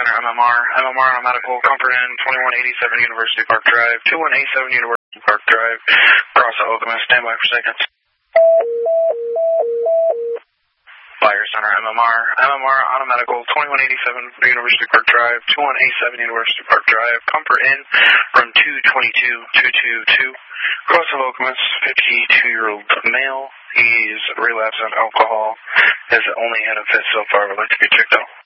Center, MMR on a medical, comfort in 2187 University Park Drive, 2187 University Park Drive, cross the Okemos, stand by for seconds. Fire Center, MMR on a medical, 2187 University Park Drive, 2187 University Park Drive, comfort in from 222222, cross the Okemos, 52-year-old male. He's relapsed on alcohol, has only had a fit so far, would like to be checked out.